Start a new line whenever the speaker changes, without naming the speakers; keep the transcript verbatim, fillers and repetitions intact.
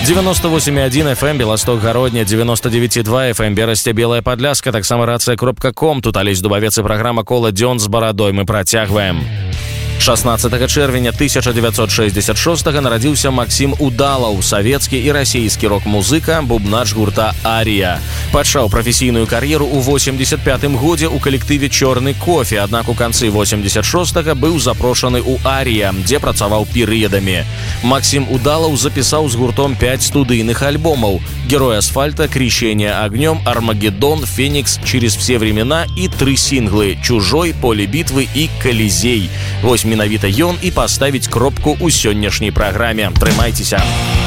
девяносто восемь и один эф эм Белосток Гародня, девяносто девять и два эф эм Берасце Белая Падляска, таксама рацыя кропка ком. Тут Алесь Дубавец і праграма «Кола дзён з барадой». Мы працягваем. шаснаццатага чэрвеня тысяча дзевяцьсот шэсцьдзесят шостага нарадзіўся Максім Удалаў, савецкі і расійскі рок-музыка, бубнач гурта «Арія». Пачаў прафесійную кар'еру ў восемьдесят пятым годзе ў калектыве «Чорны кофе», аднак у канцы восемьдесят шостага быў запрошаны ў «Арія», дзе працаваў перыядамі. Максім Удалаў запісаў з гуртом пять студыйных альбомаў: «Герой асфальта», «Крещение огнем», «Армагеддон», «Феникс», «Через все времена» і тры сінглы «Чужой», «Поле бітвы» і «Калізей». Вось менавіта ён і паставіць кропку ў сённяшняй праграме. Трымайцеся!